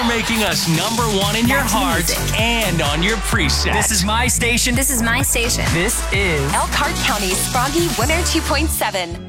making us number one in your heart and on your preset. This is my station. This is my station. This is Elkhart County's Froggy 102.7.